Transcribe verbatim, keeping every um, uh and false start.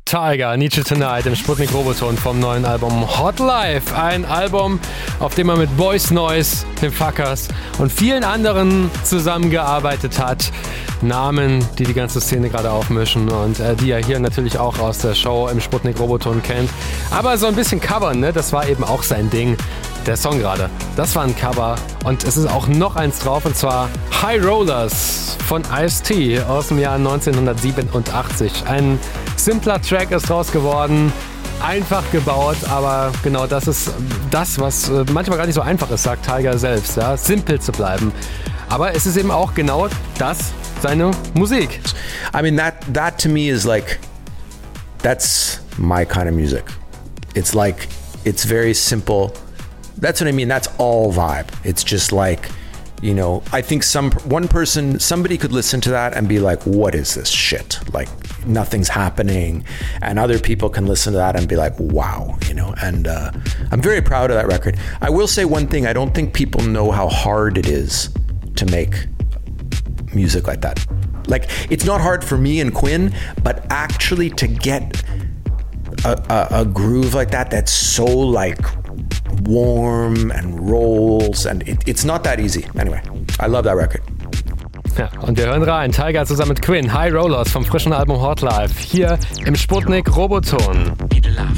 Tiger, Need You Tonight im Sputnik Roboton vom neuen Album Hot Life. Ein Album, auf dem er mit Boys Noize, den Fuckers und vielen anderen zusammengearbeitet hat. Namen, die die ganze Szene gerade aufmischen und äh, die er hier natürlich auch aus der Show im Sputnik Roboton kennt. Aber so ein bisschen covern, ne? Das war eben auch sein Ding. Der Song gerade, das war ein Cover und es ist auch noch eins drauf und zwar High Rollers von Ice-T aus dem Jahr neunzehnhundertsiebenundachtzig. Ein simpler Track ist draus geworden, einfach gebaut, aber genau das ist das, was manchmal gar nicht so einfach ist, sagt Tiger selbst, ja? Simpel zu bleiben. Aber es ist eben auch genau das, seine Musik. I mean, that, that to me is like, that's my kind of music. It's like, it's very simple. That's what I mean. That's all vibe. It's just like, you know, I think some one person, somebody could listen to that and be like, what is this shit? Like, nothing's happening. And other people can listen to that and be like, wow, you know, and uh, I'm very proud of that record. I will say one thing. I don't think people know how hard it is to make music like that. Like, it's not hard for me and Quinn, but actually to get a, a, a groove like that, that's so like warm and rolls and it, it's not that easy. Anyway, I love that record. Ja, und wir hören rein. Tiger zusammen mit Quinn, High Rollers vom frischen Album Hot Life, hier im Sputnik Roboton.